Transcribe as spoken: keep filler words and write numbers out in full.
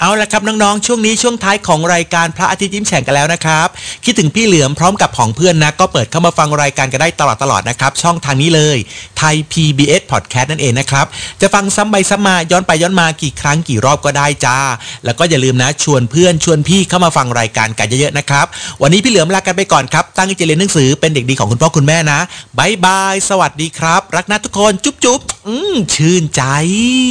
เอาละครับน้องๆช่วงนี้ช่วงท้ายของรายการพระอาทิตย์ยิ้มแฉ่งกันแล้วนะครับคิดถึงพี่เหลือมพร้อมกับผองเพื่อนนะก็เปิดเข้ามาฟังรายการกันได้ตลอดตลอดนะครับช่องทางนี้เลยไทย พี บี เอส Podcast นั่นเองนะครับจะฟังซ้ำไปซ้ำมาย้อนไปย้อนมากี่ครั้งกี่รอบก็ได้จ้าแล้วก็อย่าลืมนะชวนเพื่อนชวนพี่เข้ามาฟังรายการกันเยอะๆนะครับวันนี้พี่เหลือมลากันไปก่อนครับตั้งใจเรียนหนังสือเป็นเด็กดีของคุณพ่อคุณแม่นะบ๊ายบายสวัสดีครับรักนะทุกคนจุ๊บๆอืมชื่นใจ